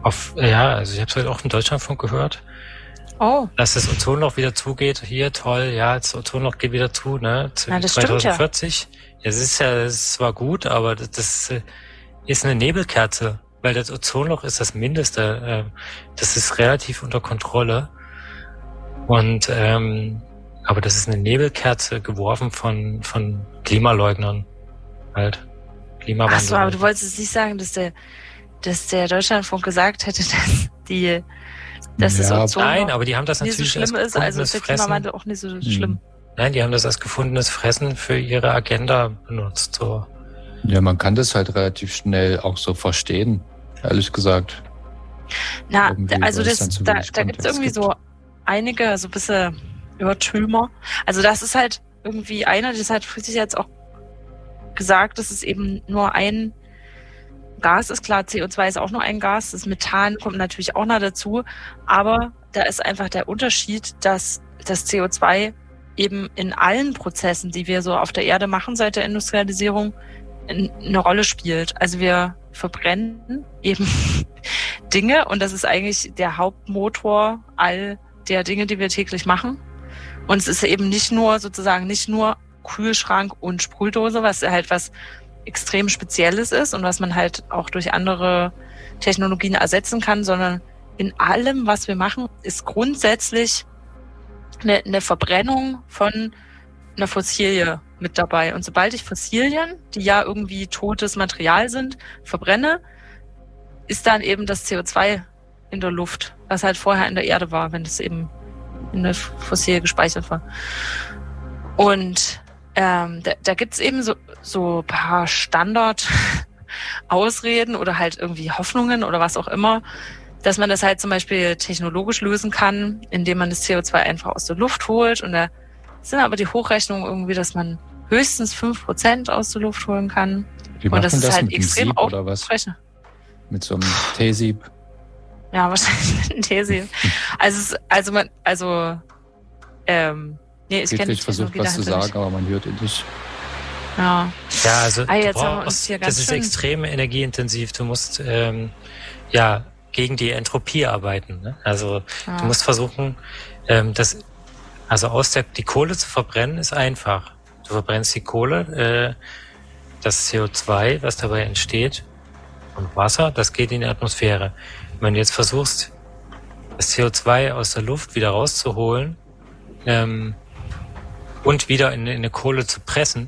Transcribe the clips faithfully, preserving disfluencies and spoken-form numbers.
Auf, ja, also ich habe es halt auch im Deutschlandfunk gehört. Oh. Dass das Ozonloch wieder zugeht. Hier, toll, ja, das Ozonloch geht wieder zu, ne? Ja, das zwanzig vierzig. Stimmt ja. Ja, es ist ja, es ist zwar gut, aber das, das ist eine Nebelkerze, weil das Ozonloch ist das Mindeste. Das ist relativ unter Kontrolle. Und, ähm, aber das ist eine Nebelkerze geworfen von, von Klimaleugnern. Halt. Klimawandel. Ach so, aber du wolltest jetzt nicht sagen, dass der, dass der Deutschlandfunk gesagt hätte, dass die, dass ja, das Ozon nein, aber die haben das nicht natürlich so schlimm ist, also ist der Klimawandel auch nicht so hm. schlimm. Nein, die haben das als gefundenes Fressen für ihre Agenda benutzt. So. Ja, man kann das halt relativ schnell auch so verstehen, ehrlich gesagt. Na, irgendwie, also das, da, da gibt es irgendwie gibt. so einige so ein bisschen Irrtümer. Also das ist halt irgendwie einer, das hat Friedrich jetzt auch gesagt, dass es eben nur ein Gas ist. Klar, C O zwei ist auch nur ein Gas, das Methan kommt natürlich auch noch dazu, aber da ist einfach der Unterschied, dass das C O zwei eben in allen Prozessen, die wir so auf der Erde machen seit der Industrialisierung, eine Rolle spielt. Also wir verbrennen eben Dinge und das ist eigentlich der Hauptmotor all der Dinge, die wir täglich machen. Und es ist eben nicht nur sozusagen nicht nur Kühlschrank und Sprühdose, was halt was extrem Spezielles ist und was man halt auch durch andere Technologien ersetzen kann, sondern in allem, was wir machen, ist grundsätzlich eine, eine Verbrennung von einer Fossilie mit dabei. Und sobald ich Fossilien, die ja irgendwie totes Material sind, verbrenne, ist dann eben das C O zwei in der Luft, was halt vorher in der Erde war, wenn es eben in der Fossilie gespeichert war. Und ähm, da, da gibt's eben so so ein paar Standard-Ausreden oder halt irgendwie Hoffnungen oder was auch immer, dass man das halt zum Beispiel technologisch lösen kann, indem man das C O zwei einfach aus der Luft holt. Und da sind aber die Hochrechnungen irgendwie, dass man höchstens fünf Prozent aus der Luft holen kann. Wie und das ist das halt mit extrem Sieb oder was? Mit so einem T-Sieb? Ja, wahrscheinlich mit einem T-Sieb. also, also man, also, ähm, nee, ich kenne Ich versuche was zu sagen, aber man hört ihn nicht. Ja. Ja, also ah, jetzt haben wir uns hier ganz das ist schön. extrem energieintensiv. Du musst ähm, ja gegen die Entropie arbeiten. Ne? Also ja. du musst versuchen, ähm, das, also aus der die Kohle zu verbrennen, ist einfach. Du verbrennst die Kohle, äh, das C O zwei, was dabei entsteht, und Wasser, das geht in die Atmosphäre. Wenn du jetzt versuchst, das C O zwei aus der Luft wieder rauszuholen ähm, und wieder in, in eine Kohle zu pressen,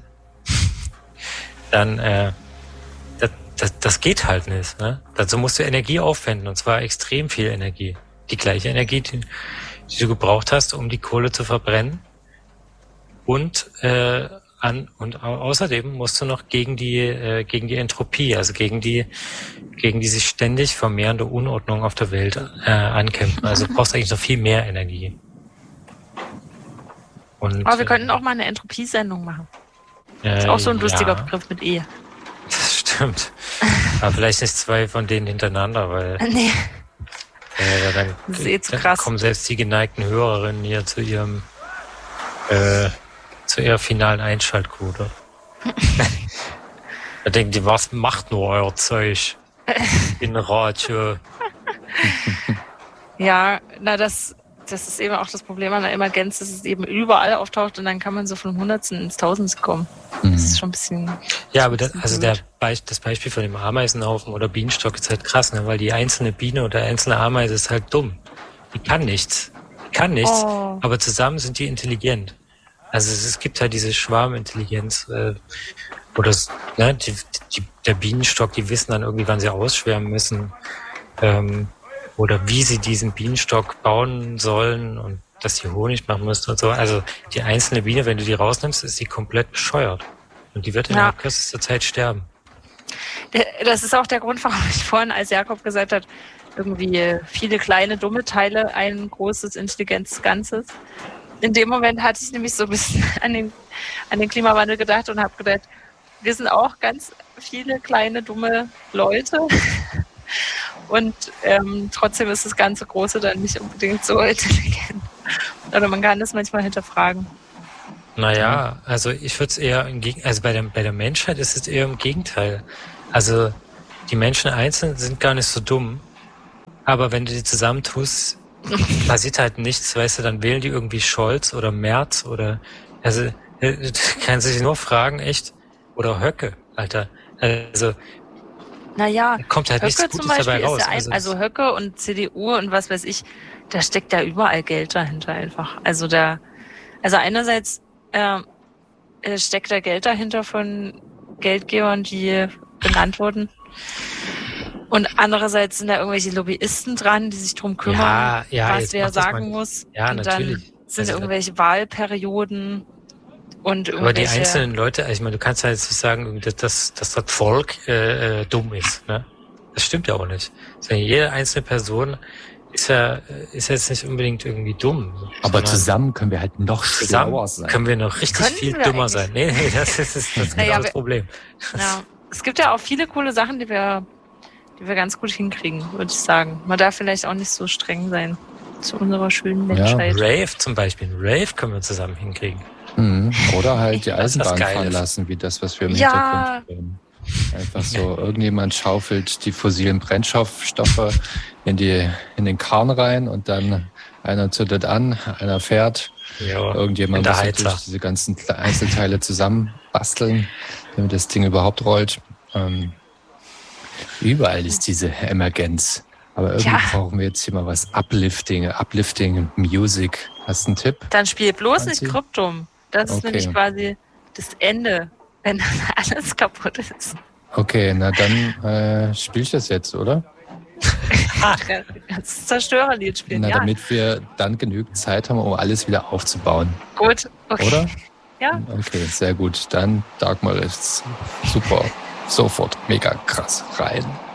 dann äh, das, das, das geht halt nicht. Ne? Dazu musst du Energie aufwenden, und zwar extrem viel Energie. Die gleiche Energie, die, die du gebraucht hast, um die Kohle zu verbrennen. Und äh, an und au- außerdem musst du noch gegen die äh, gegen die Entropie, also gegen die gegen die sich ständig vermehrende Unordnung auf der Welt äh, ankämpfen. Also du brauchst eigentlich noch viel mehr Energie. Und, Aber wir könnten äh, auch mal eine Entropie-Sendung machen. Äh, ist auch so ein lustiger ja, Begriff mit E. Das stimmt. Aber vielleicht nicht zwei von denen hintereinander, weil Nee, äh, dann, das ist eh zu dann krass. kommen selbst die geneigten Hörerinnen hier zu ihrem äh, zu ihrer finalen Einschaltquote. Da denken die, was macht nur euer Zeug in Radio? Ja, na das, das ist eben auch das Problem an der Emergenz, dass es eben überall auftaucht und dann kann man so von Hundertsten ins Tausendste kommen. Mhm. Das ist schon ein bisschen... Ja, aber das, bisschen also blöd. der Be- das Beispiel von dem Ameisenhaufen oder Bienenstock ist halt krass, ne? Weil die einzelne Biene oder einzelne Ameise ist halt dumm. Die kann nichts. Die kann nichts, Oh. aber zusammen sind die intelligent. Also es, es gibt halt diese Schwarmintelligenz, äh, wo das, ne, die, die, der Bienenstock, die wissen dann irgendwie, wann sie ausschwärmen müssen, ähm, oder wie sie diesen Bienenstock bauen sollen und dass sie Honig machen müssen und so. Also die einzelne Biene, wenn du die rausnimmst, ist die komplett bescheuert. Und die wird innerhalb Ja. kürzester Zeit sterben. Das ist auch der Grund, warum ich vorhin, als Jakob gesagt hat, irgendwie viele kleine dumme Teile, ein großes intelligentes Ganzes. In dem Moment hatte ich nämlich so ein bisschen an den, an den Klimawandel gedacht und habe gedacht, wir sind auch ganz viele kleine dumme Leute und ähm, trotzdem ist das ganze Große dann nicht unbedingt so intelligent. Oder man kann das manchmal hinterfragen. Naja, also ich würde es eher im Geg- also bei der, bei der Menschheit ist es eher im Gegenteil. Also die Menschen einzeln sind gar nicht so dumm. Aber wenn du die zusammentust, passiert halt nichts, weißt du, dann wählen die irgendwie Scholz oder Merz oder, also, du kannst dich nur fragen, echt, oder Höcke, Alter. Also, naja, kommt halt Höcke nichts Gutes zum Beispiel dabei raus. Ist ja ein, also Höcke und C D U und was weiß ich, da steckt ja überall Geld dahinter einfach. Also da, also einerseits äh, steckt da Geld dahinter von Geldgebern, die genannt wurden. Und andererseits sind da irgendwelche Lobbyisten dran, die sich drum kümmern, ja, ja, was wer sagen mal, muss. Ja, und natürlich. dann sind also, irgendwelche Wahlperioden und irgendwelche... Aber die einzelnen Leute, also ich meine, du kannst ja jetzt nicht sagen, dass, dass, dass das Volk äh, dumm ist. Ne? Das stimmt ja auch nicht. Also jede einzelne Person ist ja ist jetzt nicht unbedingt irgendwie dumm. Aber zusammen können wir halt noch schlauer sein. Können wir noch richtig Können viel wir dümmer eigentlich? sein. Nee, nee, das ist, das ist genau ja, das wir, Problem. Ja, es gibt ja auch viele coole Sachen, die wir, die wir ganz gut hinkriegen, würde ich sagen. Man darf vielleicht auch nicht so streng sein zu unserer schönen Menschheit. Ja. Rave zum Beispiel. Rave können wir zusammen hinkriegen. Mhm. Oder halt die Eisenbahn fahren lassen, wie das, was wir im ja. Hintergrund sehen. Einfach so, irgendjemand schaufelt die fossilen Brennstoffstoffe in die in den Kahn rein und dann einer zündet an, einer fährt. Ja, irgendjemand muss natürlich diese ganzen Einzelteile zusammen basteln, damit das Ding überhaupt rollt. Ähm, überall ist diese Emergenz. Aber irgendwie ja. brauchen wir jetzt hier mal was Uplifting, Uplifting Music. Hast du einen Tipp? Dann spiel bloß Nancy? nicht Kryptum. Das ist okay. nämlich quasi das Ende, wenn alles kaputt ist. Okay, na dann äh, spiel ich das jetzt, oder? Das Zerstörerlied spielen, Na, ja. damit wir dann genügend Zeit haben, um alles wieder aufzubauen. Gut, okay. Oder? Ja. Okay, sehr gut. Dann Dark Matter ist super. Sofort mega krass rein.